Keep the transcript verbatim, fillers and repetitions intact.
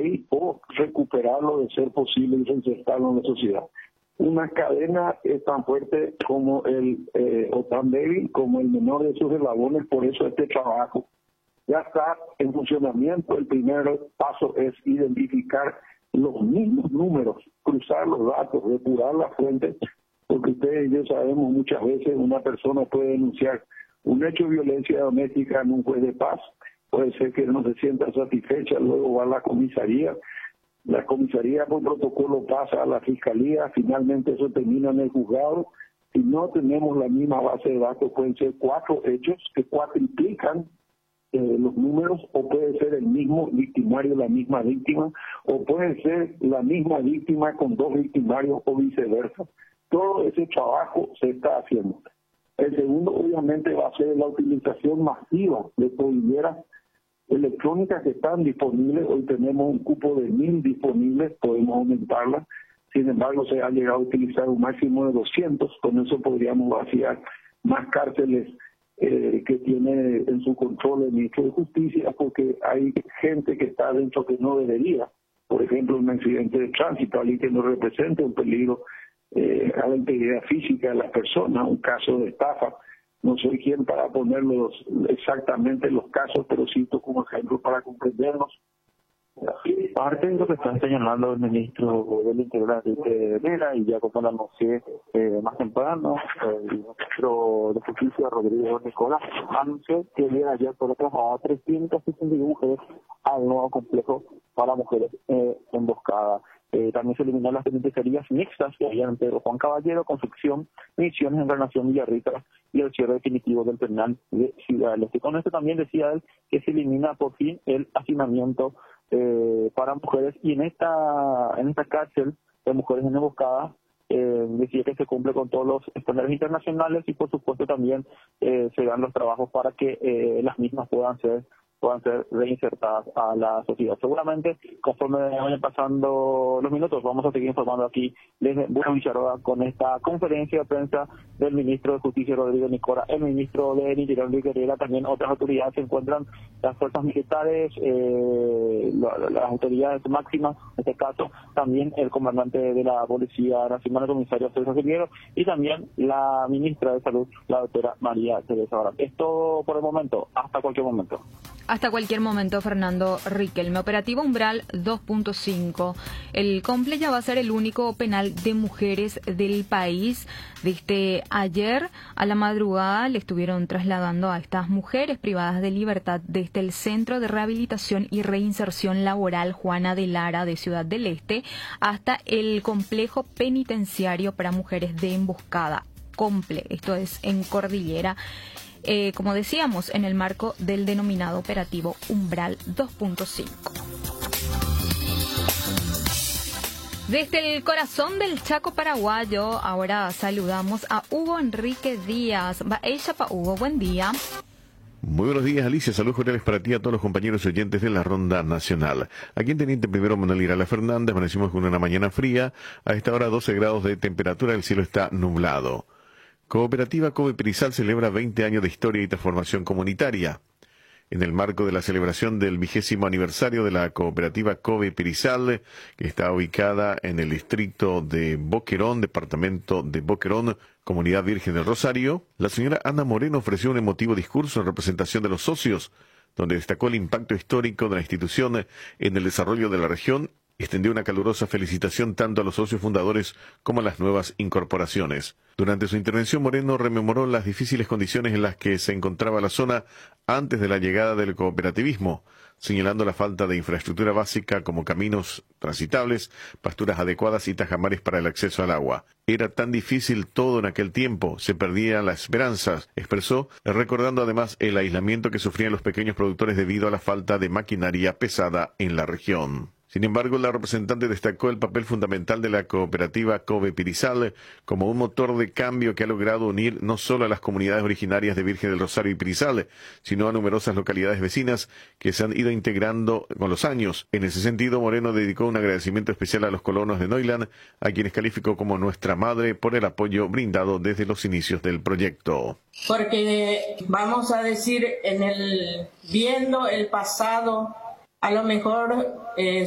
ley o recuperarlo de ser posible y reinsertarlo en la sociedad. Una cadena es tan fuerte como el, eh, o tan débil como el menor de sus eslabones, por eso este trabajo ya está en funcionamiento. El primer paso es identificar los mismos números, cruzar los datos, depurar las fuentes, porque ustedes y yo sabemos muchas veces una persona puede denunciar un hecho de violencia doméstica en un juez de paz, puede ser que no se sienta satisfecha, luego va a la comisaría, la comisaría por protocolo pasa a la fiscalía, finalmente eso termina en el juzgado. Si no tenemos la misma base de datos, pueden ser cuatro hechos que cuatriplican eh, los números, o puede ser el mismo victimario, la misma víctima, o puede ser la misma víctima con dos victimarios o viceversa. Todo ese trabajo se está haciendo. El segundo, obviamente, va a ser la utilización masiva de tobilleras electrónicas que están disponibles. Hoy tenemos un cupo de mil disponibles, podemos aumentarla. Sin embargo, se ha llegado a utilizar un máximo de doscientos. Con eso podríamos vaciar más cárceles eh, que tiene en su control el ministro de Justicia, porque hay gente que está dentro que no debería. Por ejemplo, un accidente de tránsito, alguien que no representa un peligro eh, a la integridad física de la persona, un caso de estafa. No soy quien para poner los, exactamente los casos, pero cito como ejemplo para comprendernos. Parte de lo que está señalando el ministro del Interior, Enrique Vera, y ya como lo anuncié eh, más temprano, el ministro de Justicia, Rodrigo Nicolás, anunció que el día de ayer por trasladar trescientas sesenta y uno mujeres al nuevo complejo para mujeres eh, emboscadas. Eh, también se eliminaron las penitenciarías mixtas que habían en Pedro Juan Caballero, Construcción, Misiones, Encarnación, Villarrica y el cierre definitivo del penal de Ciudad del Este. Con esto también decía él que se elimina por fin el hacinamiento eh, para mujeres, y en esta en esta cárcel de mujeres en emboscadas eh, decía que se cumple con todos los estándares internacionales, y por supuesto también eh, se dan los trabajos para que eh, las mismas puedan ser puedan ser reinsertadas a la sociedad. Seguramente, conforme vayan pasando los minutos, vamos a seguir informando aquí desde Buenos Villarroa con esta conferencia de prensa del ministro de Justicia, Rodrigo Nicolás, el ministro del Interior, Enrique Herrera, también otras autoridades. Se encuentran las fuerzas militares, eh, las autoridades máximas, en este caso, también el comandante de la Policía Nacional, el comisario César Silviero, y también la ministra de Salud, la doctora María Teresa Barán. Es todo por el momento, hasta cualquier momento. Hasta cualquier momento, Fernando Riquelme. Operativo Umbral dos punto cinco. El Comple ya va a ser el único penal de mujeres del país. Desde ayer a la madrugada le estuvieron trasladando a estas mujeres privadas de libertad desde el Centro de Rehabilitación y Reinserción Laboral Juana de Lara de Ciudad del Este hasta el complejo penitenciario para mujeres de Emboscada, Comple. Esto es en Cordillera. Eh, como decíamos, en el marco del denominado operativo Umbral dos punto cinco. Desde el corazón del Chaco paraguayo, ahora saludamos a Hugo Enrique Díaz. Va ella pa' Hugo, buen día. Muy buenos días, Alicia. Saludos cordiales para ti y a todos los compañeros oyentes de la Ronda Nacional. Aquí en Teniente Primero Manuel Irala Fernández, amanecimos con una mañana fría. A esta hora doce grados de temperatura, el cielo está nublado. Cooperativa Cobe Pirizal celebra veinte años de historia y transformación comunitaria. En el marco de la celebración del vigésimo aniversario de la Cooperativa Cobe Pirizal, que está ubicada en el distrito de Boquerón, departamento de Boquerón, Comunidad Virgen del Rosario, la señora Ana Moreno ofreció un emotivo discurso en representación de los socios, donde destacó el impacto histórico de la institución en el desarrollo de la región. Extendió una calurosa felicitación tanto a los socios fundadores como a las nuevas incorporaciones. Durante su intervención, Moreno rememoró las difíciles condiciones en las que se encontraba la zona antes de la llegada del cooperativismo, señalando la falta de infraestructura básica como caminos transitables, pasturas adecuadas y tajamares para el acceso al agua. Era tan difícil todo en aquel tiempo, se perdían las esperanzas, expresó, recordando además el aislamiento que sufrían los pequeños productores debido a la falta de maquinaria pesada en la región. Sin embargo, la representante destacó el papel fundamental de la cooperativa Cobe Pirizal como un motor de cambio que ha logrado unir no solo a las comunidades originarias de Virgen del Rosario y Pirizal, sino a numerosas localidades vecinas que se han ido integrando con los años. En ese sentido, Moreno dedicó un agradecimiento especial a los colonos de Neuland, a quienes calificó como nuestra madre por el apoyo brindado desde los inicios del proyecto. Porque vamos a decir, en el viendo el pasado, a lo mejor eh,